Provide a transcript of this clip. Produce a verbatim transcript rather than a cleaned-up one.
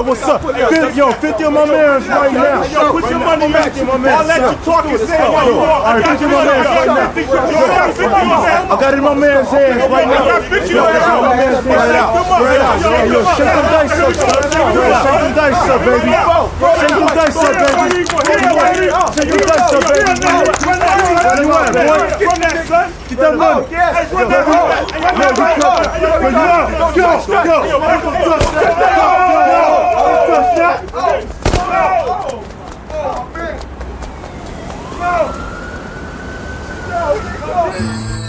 what's up? Yo, fifty of my mans right now. Yo, put your money back. fifty of my mans. I'll let you talk and say it. All right, fifty of my mans right now. I got it in my man's hands right now. Yo, I got it in my man's hands right now. Right out. Yo, shake them dice up, son. Yo, shake them dice up, baby. Shake them dice up, baby. Shake them dice up, baby. Where you at, boy? Get that money. Yo, yo, yo, yo, yo, yo, yo.